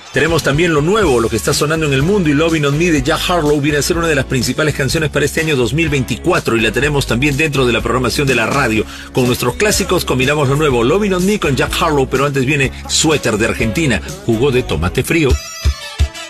Tenemos también lo nuevo, lo que está sonando en el mundo, y Lovin' on Me de Jack Harlow viene a ser una de las principales canciones para este año 2024 y la tenemos también dentro de la programación de la radio. Con nuestros clásicos combinamos lo nuevo, Lovin' on Me con Jack Harlow, pero antes viene Suéter de Argentina, jugo de tomate frío.